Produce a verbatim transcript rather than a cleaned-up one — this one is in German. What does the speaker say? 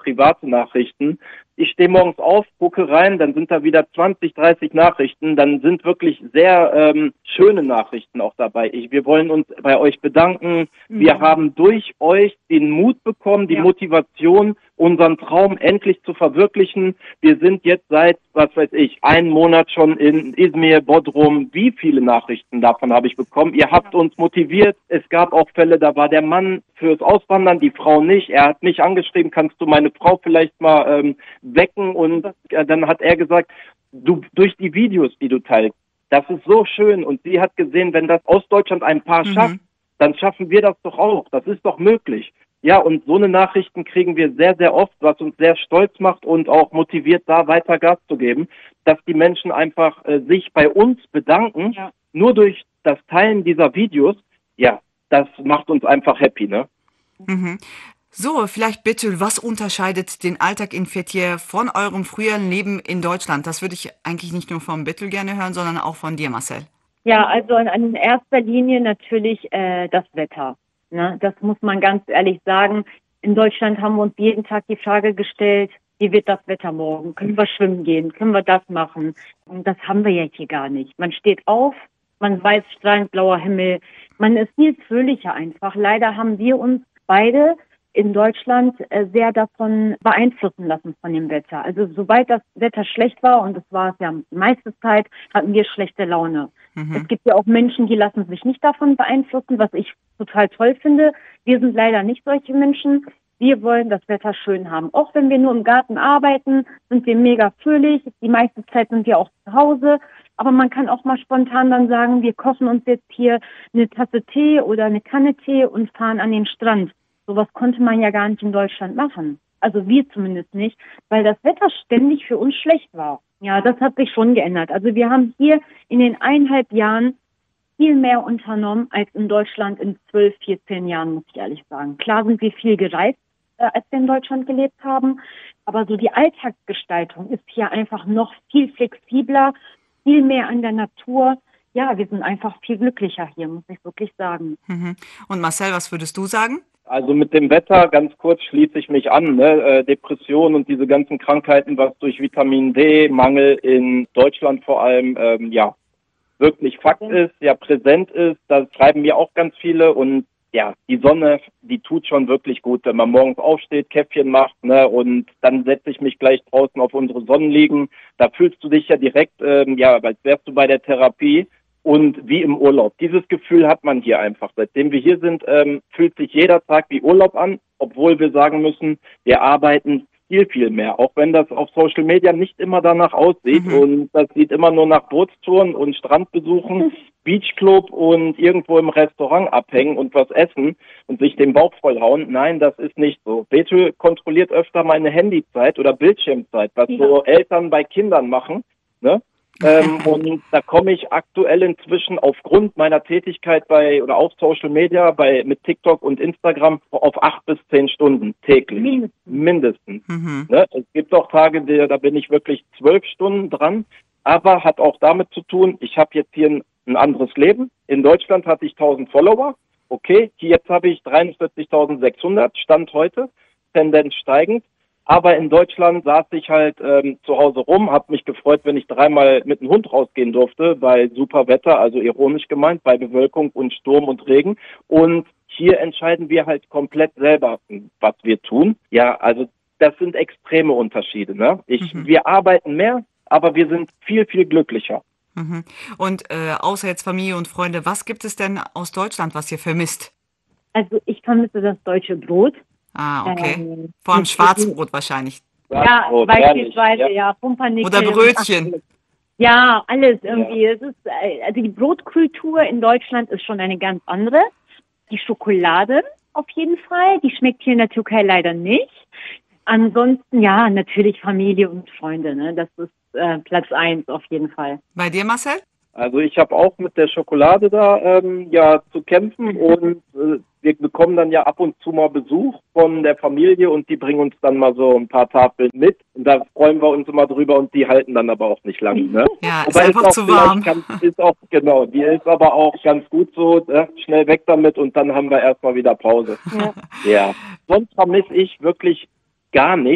private Nachrichten. Ich stehe morgens auf, gucke rein, dann sind da wieder zwanzig, dreißig Nachrichten. Dann sind wirklich sehr ähm, schöne Nachrichten auch dabei. Ich, wir wollen uns bei euch bedanken. Mhm. Wir haben durch euch den Mut bekommen, die ja. Motivation, unseren Traum endlich zu verwirklichen. Wir sind jetzt seit, was weiß ich, einen Monat schon in Izmir, Bodrum. Wie viele Nachrichten davon habe ich bekommen? Ihr habt uns motiviert. Es gab auch Fälle, da war der Mann fürs Auswandern, die Frau nicht. Er hat mich angeschrieben, kannst du meine Frau vielleicht mal ähm, wecken? Und äh, dann hat er gesagt, du durch die Videos, die du teilst, das ist so schön. Und sie hat gesehen, wenn das aus Deutschland ein Paar mhm. schafft, dann schaffen wir das doch auch. Das ist doch möglich. Ja, und so eine Nachrichten kriegen wir sehr, sehr oft, was uns sehr stolz macht und auch motiviert, da weiter Gas zu geben, dass die Menschen einfach äh, sich bei uns bedanken, ja. nur durch das Teilen dieser Videos. Ja, das macht uns einfach happy, ne? Mhm. So, vielleicht bitte, was unterscheidet den Alltag in Fethiye von eurem früheren Leben in Deutschland? Das würde ich eigentlich nicht nur von Betül gerne hören, sondern auch von dir, Marcel. Ja, also in, in erster Linie natürlich äh, das Wetter. Ne? Das muss man ganz ehrlich sagen. In Deutschland haben wir uns jeden Tag die Frage gestellt, wie wird das Wetter morgen? Können wir schwimmen gehen? Können wir das machen? Und das haben wir ja hier gar nicht. Man steht auf, man weiß strahlend blauer Himmel. Man ist viel fröhlicher einfach. Leider haben wir uns beide in Deutschland äh, sehr davon beeinflussen lassen von dem Wetter. Also sobald das Wetter schlecht war, und das war es ja die meiste Zeit, hatten wir schlechte Laune. Mhm. Es gibt ja auch Menschen, die lassen sich nicht davon beeinflussen, was ich total toll finde. Wir sind leider nicht solche Menschen. Wir wollen das Wetter schön haben. Auch wenn wir nur im Garten arbeiten, sind wir mega fröhlich. Die meiste Zeit sind wir auch zu Hause. Aber man kann auch mal spontan dann sagen, wir kochen uns jetzt hier eine Tasse Tee oder eine Kanne Tee und fahren an den Strand. Sowas konnte man ja gar nicht in Deutschland machen. Also wir zumindest nicht, weil das Wetter ständig für uns schlecht war. Ja, das hat sich schon geändert. Also wir haben hier in den eineinhalb Jahren viel mehr unternommen als in Deutschland in zwölf, vierzehn Jahren, muss ich ehrlich sagen. Klar sind wir viel gereist, äh, als wir in Deutschland gelebt haben, aber so die Alltagsgestaltung ist hier einfach noch viel flexibler, viel mehr an der Natur. Ja, wir sind einfach viel glücklicher hier, muss ich wirklich sagen. Mhm. Und Marcel, was würdest du sagen? Also mit dem Wetter, ganz kurz, schließe ich mich an. Ne? Äh, Depression und diese ganzen Krankheiten, was durch Vitamin D-Mangel in Deutschland vor allem, ähm, ja, wirklich Fakt ist, ja, präsent ist. Das schreiben mir auch ganz viele. Und ja, die Sonne, die tut schon wirklich gut, wenn man morgens aufsteht, Käffchen macht, ne? Und dann setze ich mich gleich draußen auf unsere Sonnenliegen. Da fühlst du dich ja direkt, ähm, ja, als wärst du bei der Therapie. Und wie im Urlaub. Dieses Gefühl hat man hier einfach. Seitdem wir hier sind, ähm, fühlt sich jeder Tag wie Urlaub an, obwohl wir sagen müssen, wir arbeiten viel, viel mehr. Auch wenn das auf Social Media nicht immer danach aussieht. Mhm. Und das sieht immer nur nach Bootstouren und Strandbesuchen, Beachclub und irgendwo im Restaurant abhängen und was essen und sich den Bauch vollhauen. Nein, das ist nicht so. Betül kontrolliert öfter meine Handyzeit oder Bildschirmzeit, was ja. so Eltern bei Kindern machen, ne? ähm, und da komme ich aktuell inzwischen aufgrund meiner Tätigkeit bei oder auf Social Media bei mit TikTok und Instagram auf acht bis zehn Stunden täglich. Mindestens. Mindestens. Mhm. Ne? Es gibt auch Tage, die, da bin ich wirklich zwölf Stunden dran, aber hat auch damit zu tun, ich habe jetzt hier ein, ein anderes Leben. In Deutschland hatte ich tausend Follower. Okay, hier jetzt habe ich dreiundvierzigtausendsechshundert, Stand heute, Tendenz steigend. Aber in Deutschland saß ich halt ähm, zu Hause rum, habe mich gefreut, wenn ich dreimal mit dem Hund rausgehen durfte, bei super Wetter, also ironisch gemeint, bei Bewölkung und Sturm und Regen. Und hier entscheiden wir halt komplett selber, was wir tun. Ja, also das sind extreme Unterschiede. Ne? Ich, mhm. Wir arbeiten mehr, aber wir sind viel, viel glücklicher. Mhm. Und äh, außer jetzt Familie und Freunde, was gibt es denn aus Deutschland, was ihr vermisst? Also ich vermisse das deutsche Brot. Ah, okay. Ähm, Vor allem Schwarzbrot wahrscheinlich. Ja, oh, beispielsweise, ja, ja Pumpernickel. Oder Brötchen. Ach, ja, alles irgendwie. Ja. Es ist, also die Brotkultur in Deutschland ist schon eine ganz andere. Die Schokolade auf jeden Fall, die schmeckt hier in der Türkei leider nicht. Ansonsten, ja, natürlich Familie und Freunde, ne? Das ist äh, Platz eins auf jeden Fall. Bei dir, Marcel? Also ich habe auch mit der Schokolade da ähm, ja zu kämpfen und äh, wir bekommen dann ja ab und zu mal Besuch von der Familie und die bringen uns dann mal so ein paar Tafeln mit und da freuen wir uns immer drüber und die halten dann aber auch nicht lange. Ne? Ja, ist einfach ist zu warm. Ganz, ist auch, genau, die ist aber auch ganz gut so, ne? Schnell weg damit und dann haben wir erstmal wieder Pause. Ja. Ja. Sonst vermisse ich wirklich gar nicht.